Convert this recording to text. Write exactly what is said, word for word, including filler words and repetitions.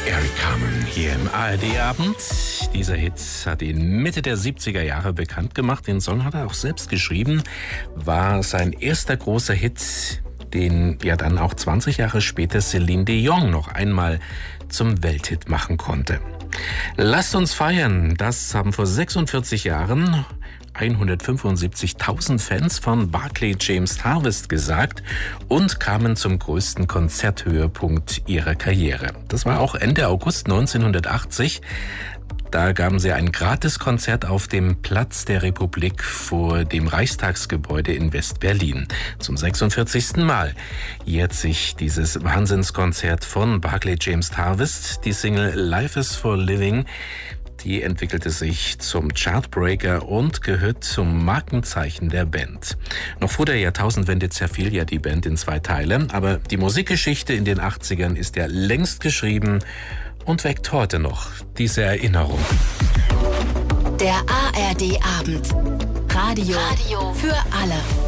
Eric Carmen hier im A R D-Abend. Dieser Hit hat ihn Mitte der siebziger Jahre bekannt gemacht. Den Song hat er auch selbst geschrieben. War sein erster großer Hit, den ja dann auch zwanzig Jahre später Celine Dion noch einmal zum Welthit machen konnte. Lasst uns feiern, das haben vor sechsundvierzig Jahren hundertfünfundsiebzigtausend Fans von Barclay James Harvest gesagt und kamen zum größten Konzerthöhepunkt ihrer Karriere. Das war auch Ende August neunzehnhundertachtzig. Da gaben sie ein Gratiskonzert auf dem Platz der Republik vor dem Reichstagsgebäude in West-Berlin. Zum sechsundvierzigsten Mal jährt sich dieses Wahnsinnskonzert von Barclay James Harvest. Die Single Life is for Living, die entwickelte sich zum Chartbreaker und gehört zum Markenzeichen der Band. Noch vor der Jahrtausendwende zerfiel ja die Band in zwei Teile, aber die Musikgeschichte in den achtzigern ist ja längst geschrieben und weckt heute noch diese Erinnerung. Der A R D-Abend. Radio, Radio für alle.